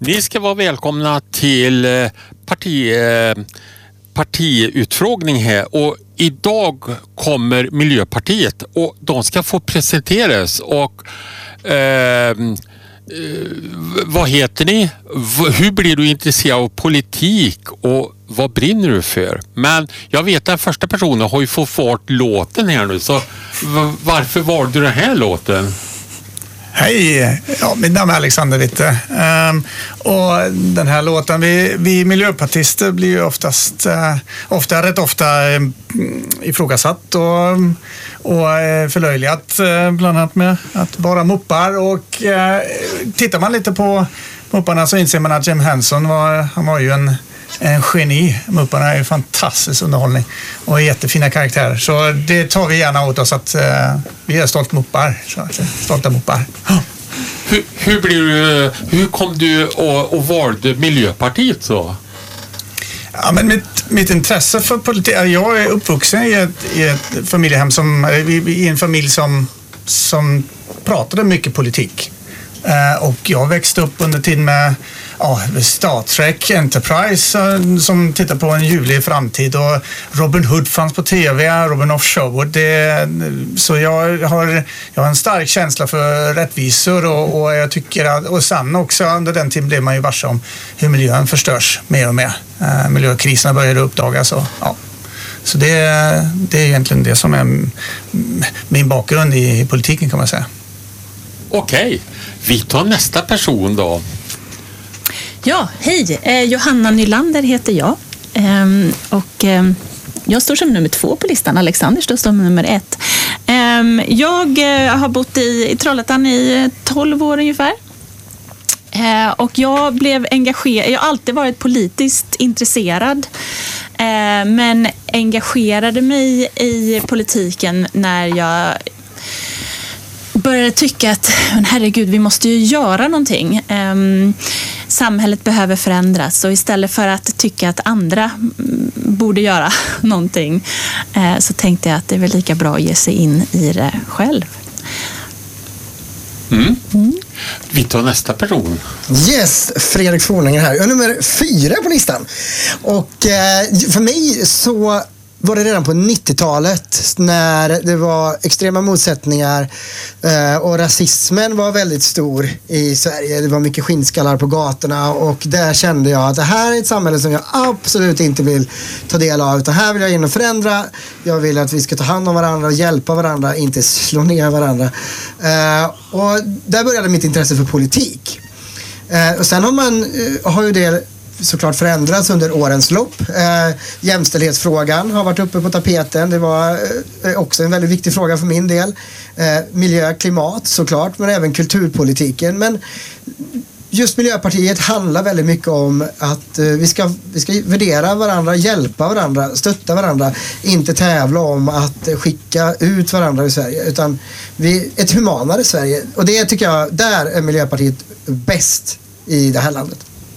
Ni ska vara välkomna till partiutfrågning här och idag kommer Miljöpartiet och de ska få presenteras och vad heter ni? Hur blir du intresserad av politik och vad brinner du för? Men jag vet att den första personen har ju fått fart låten här nu, så varför valde du den här låten? Hej, mitt namn är Alexander Witte och den här låten, vi miljöpartister blir ju rätt ofta ifrågasatt och förlöjligat, bland annat med att vara muppar, och tittar man lite på mupparna så inser man att Jim Henson var ju en geni. Mupparna är ju fantastisk underhållning och jättefina karaktärer. Så det tar vi gärna åt oss att vi är stolta muppar. Hur kom du och valde Miljöpartiet så? Ja, men mitt intresse för politik, jag är uppvuxen i ett familjehem i en familj som pratade mycket politik. Och jag växte upp under tiden med Star Trek Enterprise som tittar på en ljuvlig framtid, och Robin Hood fanns på tv, Robin of Sherwood. Så jag har en stark känsla för rättvisor och jag tycker och sen också under den tiden blev man ju varse om hur miljön förstörs mer och mer. Miljökriserna började uppdagas så det är egentligen det som är min bakgrund i politiken, kan man säga. Okej, vi tar nästa person då. Ja, hej. Johanna Nylander heter jag. Och jag står som nummer 2 på listan. Alexander står som nummer 1. Jag har bott i Trollhättan i 12 år ungefär. Och jag blev engagerad. Jag har alltid varit politiskt intresserad. Men engagerade mig i politiken när jag började tycka att herregud, vi måste ju göra någonting. Samhället behöver förändras, och istället för att tycka att andra borde göra någonting så tänkte jag att det är väl lika bra att ge sig in i det själv. Vi tar nästa person. Yes, Fredrik Forninger här. Jag är nummer 4 på listan. Och för mig så var det redan på 90-talet när det var extrema motsättningar och rasismen var väldigt stor i Sverige. Det var mycket skinnskallar på gatorna, och där kände jag att det här är ett samhälle som jag absolut inte vill ta del av, utan här vill jag in och förändra. Jag vill att vi ska ta hand om varandra och hjälpa varandra, inte slå ner varandra. Och där började mitt intresse för politik. Och sen har ju det såklart förändrats under årens lopp. Jämställdhetsfrågan har varit uppe på tapeten. Det var också en väldigt viktig fråga för min del. Miljö, klimat såklart, men även kulturpolitiken. Men just Miljöpartiet handlar väldigt mycket om att vi ska värdera varandra, hjälpa varandra, stötta varandra, inte tävla om att skicka ut varandra i Sverige, utan ett humanare Sverige. Och det tycker jag, där är Miljöpartiet bäst i det här landet.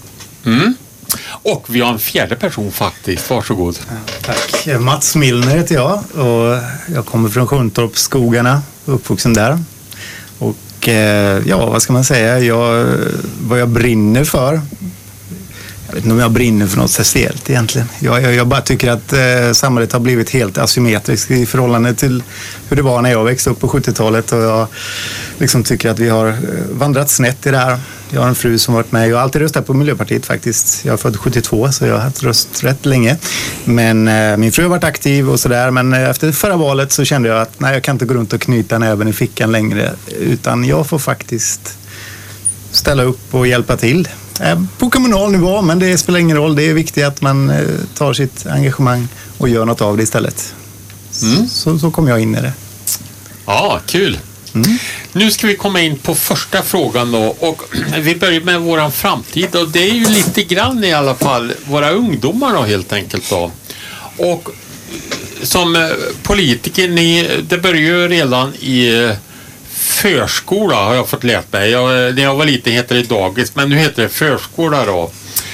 Och vi har en fjärde person faktiskt. Varsågod. Tack. Mats Milner heter jag och jag kommer från Sjuntorpsskogarna, uppvuxen där. Och vad ska man säga? Vad jag brinner för. Jag vet inte om jag brinner för något speciellt egentligen. Jag bara tycker att samhället har blivit helt asymmetriskt i förhållande till hur det var när jag växte upp på 70-talet. Och jag liksom tycker att vi har vandrat snett i det här. Jag har en fru som varit med. Jag har alltid röstat på Miljöpartiet faktiskt. Jag är född 72, så jag har haft röst rätt länge. Men min fru har varit aktiv och sådär. Men efter förra valet så kände jag att jag kan inte gå runt och knyta näven i fickan längre. Utan jag får faktiskt ställa upp och hjälpa till. På kommunal nivå, men det spelar ingen roll. Det är viktigt att man tar sitt engagemang och gör något av det istället. Så kommer jag in i det. Ja, kul. Nu ska vi komma in på första frågan då, och vi börjar med våran framtid, och det är ju lite grann i alla fall våra ungdomar då, helt enkelt då. Och som politiker, det börjar ju redan i förskola har jag fått lärt mig. När jag var liten hette det dagis, men nu heter det förskola då.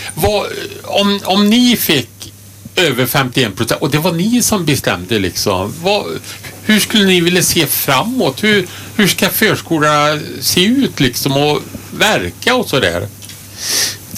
Om ni fick över 51%, och det var ni som bestämde liksom, hur skulle ni vilja se framåt? Hur ska förskola se ut liksom och verka och sådär?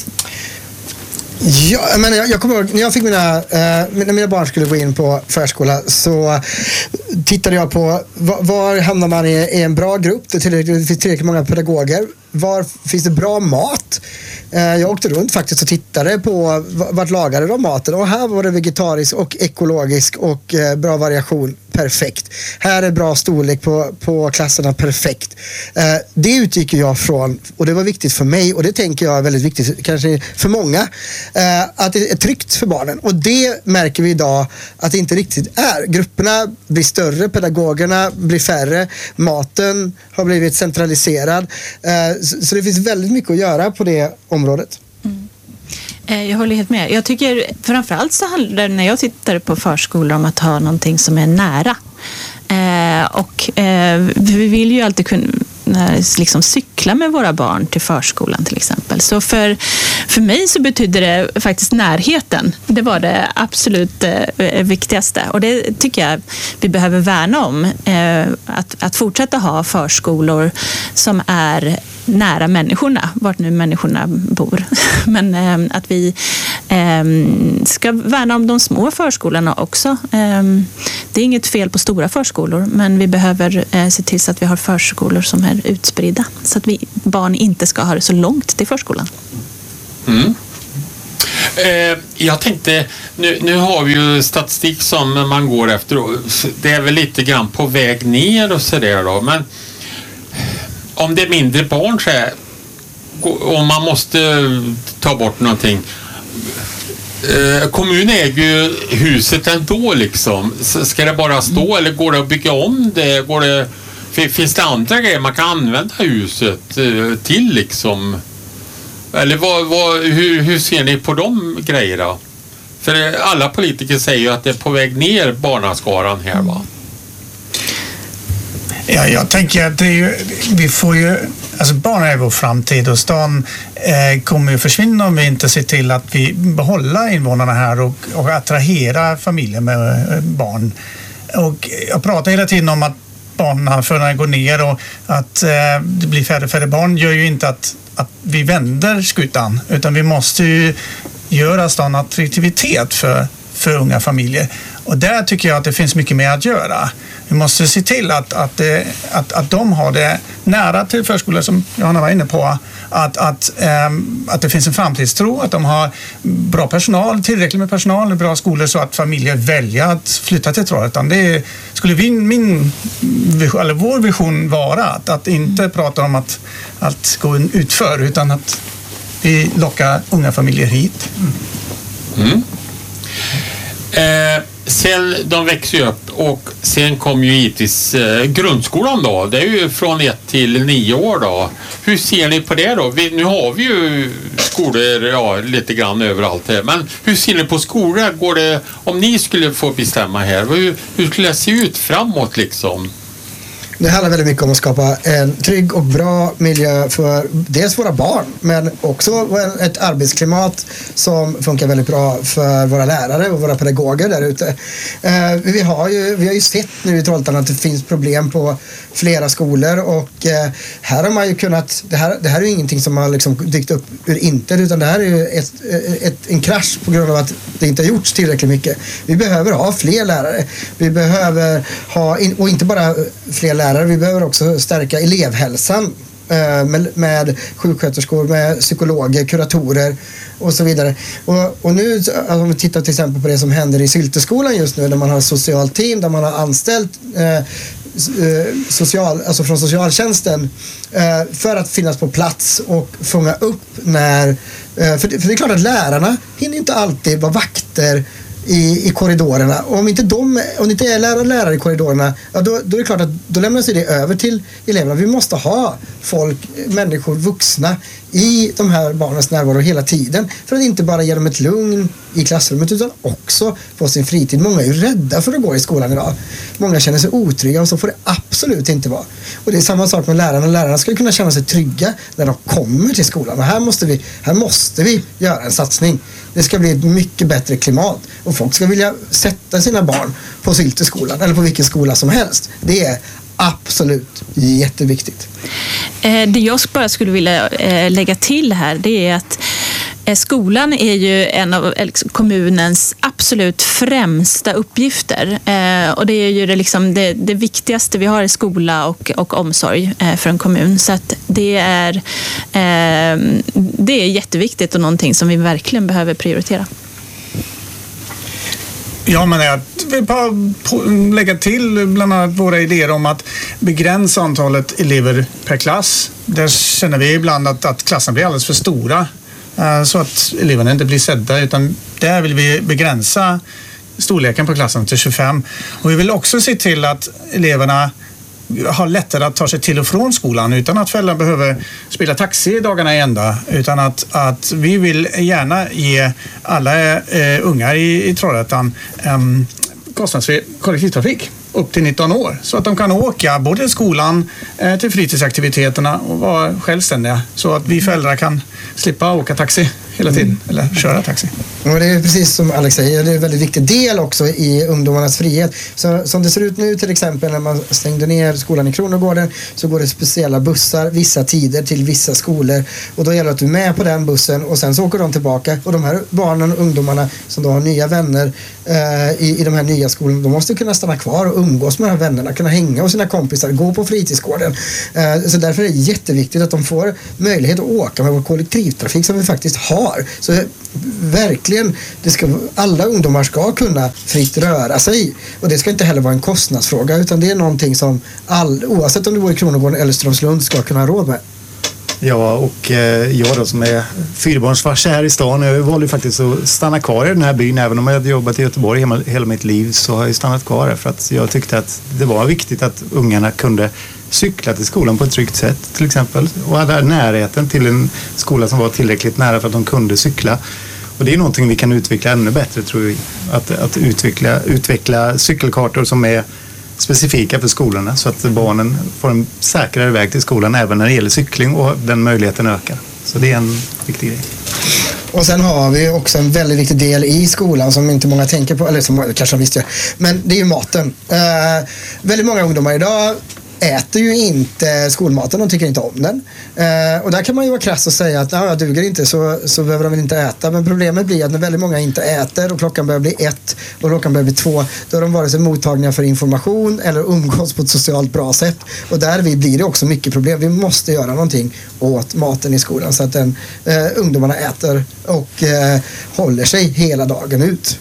Ja, men jag kommer ihåg, när jag fick när mina barn skulle gå in på förskola så tittade jag på var hamnar man i en bra grupp, det finns tillräckligt många pedagoger, var finns det bra mat. Jag åkte runt faktiskt och tittade på vart lagade de maten, och här var det vegetarisk och ekologisk och bra variation, perfekt. Här är bra storlek på klasserna, perfekt. Det utgick jag från, och det var viktigt för mig, och det tänker jag är väldigt viktigt kanske för många, att det är tryggt för barnen, och det märker vi idag att det inte riktigt är. Grupperna blir större, pedagogerna blir färre, maten har blivit centraliserad, så det finns väldigt mycket att göra på det området. Jag håller helt med. Jag tycker framförallt så handlar det, när jag tittar på förskolor, om att ha någonting som är nära. Vi vill ju alltid kunna liksom cykla med våra barn till förskolan till exempel. Så för mig så betyder det faktiskt närheten. Det var det absolut viktigaste. Och det tycker jag vi behöver värna om. Att fortsätta ha förskolor som är nära människorna, vart nu människorna bor. Men att vi ska värna om de små förskolorna också. Det är inget fel på stora förskolor, men vi behöver se till så att vi har förskolor som är utspridda, så att barn inte ska ha det så långt till förskolan. Mm. Jag tänkte, nu har vi ju statistik som man går efter, det är väl lite grann på väg ner och sådär då, men om det är mindre barn så här, om man måste ta bort någonting, kommunen äger ju huset ändå liksom, ska det bara stå eller går det att bygga om det, finns det andra grejer man kan använda huset till liksom, eller hur ser ni på de grejerna? För alla politiker säger ju att det är på väg ner barnaskaran här, va? Ja, jag tänker att vi får ju, alltså barn är vår framtid, och stan kommer ju försvinna om vi inte ser till att vi behåller invånarna här och attrahera familjer med barn. Och jag pratar hela tiden om att barnafödandet går ner och att det blir färre barn, gör ju inte att vi vänder skutan, utan vi måste ju göra stan attraktivitet för unga familjer. Och där tycker jag att det finns mycket mer att göra. Vi måste se till att de har det nära till förskolor, som Johanna var inne på. Att det finns en framtidstro, att de har bra personal, tillräckligt med personal och bra skolor, så att familjer väljer att flytta till Trollhättan. Det skulle vår vision vara, att inte prata om att gå utför, utan att vi lockar unga familjer hit. Mm. Sen de växer upp, och sen kom ju givetvis grundskolan då. Det är ju från 1 till 9 år då. Hur ser ni på det då? Nu har vi ju skolor lite grann överallt här. Men hur ser ni på skolor? Går det, om ni skulle få bestämma här, hur skulle det se ut framåt liksom? Det handlar väldigt mycket om att skapa en trygg och bra miljö för dels våra barn, men också ett arbetsklimat som funkar väldigt bra för våra lärare och våra pedagoger där ute. Vi har ju sett nu i Trollhättan att det finns problem på flera skolor, och här har man ju kunnat, det här är ju ingenting som har liksom dykt upp ur intet, utan det här är ju en krasch på grund av att det inte har gjorts tillräckligt mycket. Vi behöver ha fler lärare. Vi behöver ha, och inte bara fler lärare, vi behöver också stärka elevhälsan med sjuksköterskor, med psykologer, kuratorer och så vidare. Och nu, om vi tittar till exempel på det som händer i Sylteskolan just nu, där man har ett socialt team, där man har anställt från socialtjänsten för att finnas på plats och fånga upp när, för det är klart att lärarna hinner inte alltid vara vakter i korridorerna. Och om inte är lärare i korridorerna, då är det klart att då lämnas det över till eleverna. Vi måste ha människor, vuxna i de här barnens närvaro hela tiden, för att inte bara ge dem ett lugn i klassrummet, utan också på sin fritid. Många är ju rädda för att gå i skolan idag. Många känner sig otrygga, och så får det absolut inte vara. Och det är samma sak med lärarna. Lärarna ska kunna känna sig trygga när de kommer till skolan. Och här måste vi göra en satsning. Det ska bli ett mycket bättre klimat, och folk ska vilja sätta sina barn på Sylteskolan eller på vilken skola som helst. Det är absolut jätteviktigt. Det jag bara skulle vilja lägga till här, det är att Skolan är ju en av kommunens absolut främsta uppgifter. Och det är ju det viktigaste vi har i skola och omsorg för en kommun. Så att det är jätteviktigt och någonting som vi verkligen behöver prioritera. Ja, men jag vill bara lägga till bland annat våra idéer om att begränsa antalet elever per klass. Där känner vi ibland att klassen blir alldeles för stora. Så att eleverna inte blir sedda, utan där vill vi begränsa storleken på klassen till 25. Och vi vill också se till att eleverna har lättare att ta sig till och från skolan utan att föräldrar behöver spela taxi dagarna i ända, utan att vi vill gärna ge alla ungar i Trollhättan kostnadsfri kollektivtrafik upp till 19 år, så att de kan åka både till skolan, till fritidsaktiviteterna och vara självständiga, så att vi föräldrar kan slippa åka taxi hela tiden, eller köra taxi. Och det är precis som Alex säger, det är en väldigt viktig del också i ungdomarnas frihet. Så, som det ser ut nu till exempel när man stängde ner skolan i Kronogården, så går det speciella bussar vissa tider till vissa skolor, och då gäller det att du är med på den bussen och sen så åker de tillbaka, och de här barnen och ungdomarna som då har nya vänner i de här nya skolorna, de måste kunna stanna kvar och umgås med de här vännerna, kunna hänga hos sina kompisar, gå på fritidsgården. Så därför är det jätteviktigt att de får möjlighet att åka med vår kollektivtrafik som vi faktiskt har. Så verkligen, alla ungdomar ska kunna fritt röra sig, och det ska inte heller vara en kostnadsfråga, utan det är någonting som oavsett om du bor i Kronogården eller Strömslund ska kunna ha råd med. Ja, och jag då som är fyrbarnsfarsa här i stan, jag valde faktiskt att stanna kvar i den här byn. Även om jag hade jobbat i Göteborg hela mitt liv, så har jag stannat kvar här för att jag tyckte att det var viktigt att ungarna kunde cykla till skolan på ett tryggt sätt till exempel, och hade närheten till en skola som var tillräckligt nära för att de kunde cykla. Och det är någonting vi kan utveckla ännu bättre, tror vi, att utveckla cykelkartor som är specifika för skolorna, så att barnen får en säkrare väg till skolan även när det gäller cykling, och den möjligheten ökar. Så det är en viktig grej. Och sen har vi också en väldigt viktig del i skolan som inte många tänker på, eller som kanske visste, men det är ju maten. Väldigt många ungdomar idag äter ju inte skolmaten, de tycker inte om den. Och där kan man ju vara krass och säga att jag duger inte, så behöver de väl inte äta. Men problemet blir att när väldigt många inte äter och klockan börjar bli 1 och klockan börjar bli 2, då är de vare sig mottagna för information eller umgås på ett socialt bra sätt. Och där blir det också mycket problem. Vi måste göra någonting åt maten i skolan så att ungdomarna äter och håller sig hela dagen ut.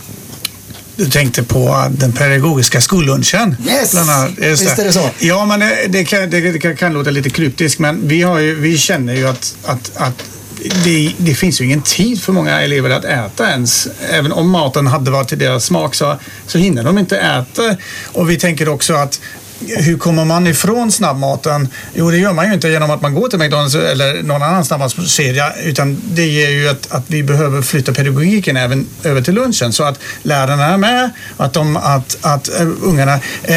Du tänkte på den pedagogiska skollunchen. Yes! Visst är det så. Ja, men det kan låta lite kryptiskt, men vi känner ju att det finns ju ingen tid för många elever att äta ens. Även om maten hade varit till deras smak så hinner de inte äta. Och vi tänker också att hur kommer man ifrån snabbmaten? Jo, det gör man ju inte genom att man går till McDonald's eller någon annan snabbmatskedja, utan det ger ju att vi behöver flytta pedagogiken även över till lunchen, så att lärarna är med, att ungarna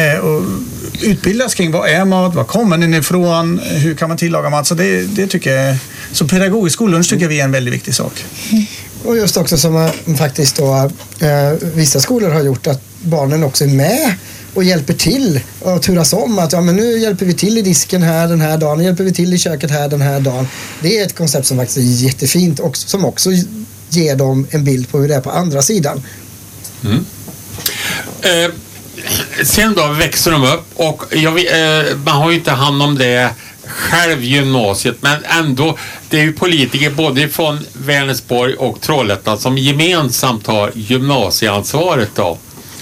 utbildas kring vad är mat, var kommer den ifrån, hur kan man tillaga mat, så det tycker jag, så pedagogisk skollunch tycker vi är en väldigt viktig sak. Och just också som faktiskt då vissa skolor har gjort, att barnen också är med och hjälper till och turas om att men nu hjälper vi till i disken här den här dagen, nu hjälper vi till i köket här den här dagen. Det är ett koncept som faktiskt är jättefint och som också ger dem en bild på hur det är på andra sidan. Mm. Sen då växer de upp och man har ju inte hand om det själv gymnasiet, men ändå det är ju politiker både från Vänersborg och Trollhättan som gemensamt har gymnasieansvaret då.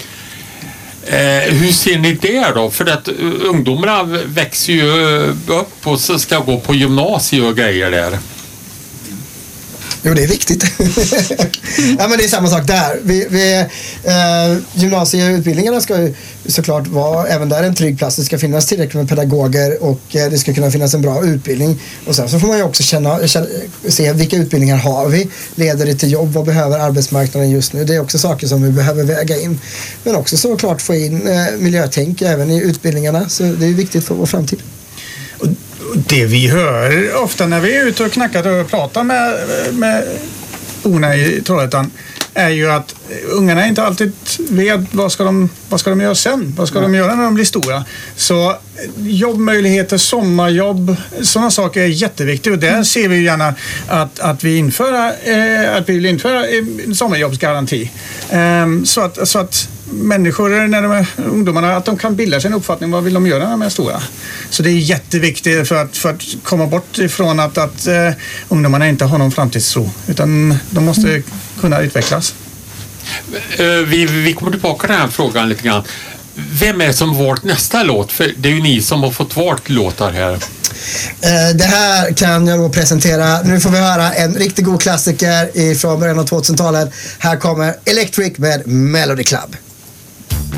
Hur ser ni det då? För att ungdomarna växer ju upp och så ska gå på gymnasiet och grejer där. Jo, det är viktigt. Ja, men det är samma sak där. Gymnasieutbildningarna ska ju såklart vara även där en trygg plats. Det ska finnas tillräckligt med pedagoger och det ska kunna finnas en bra utbildning. Och sen så får man ju också se vilka utbildningar har vi. Leder det till jobb? Vad behöver arbetsmarknaden just nu? Det är också saker som vi behöver väga in. Men också såklart få in miljötänk även i utbildningarna. Så det är viktigt för vår framtid. Det vi hör ofta när vi är ute och knackar och pratar med unga i Trollhättan, är ju att ungarna inte alltid vet vad ska de göra sen? Vad ska de göra när de blir stora? Så jobbmöjligheter, sommarjobb, sådana saker är jätteviktigt och där ser vi gärna att vi vill införa en sommarjobbsgaranti. Så att människor, när de är ungdomarna, att de kan bilda sig en uppfattning vad vill de göra när de är stora. Så det är jätteviktigt för att komma bort ifrån att ungdomarna inte har någon framtidstro, utan de måste kunna utvecklas. Vi kommer tillbaka till den här frågan lite grann. Vem är det som valt nästa låt? För det är ju ni som har fått valt låtar här. Det här kan jag då presentera. Nu får vi höra en riktigt god klassiker från början av 2000-talet. Här kommer Electric med Melody Club.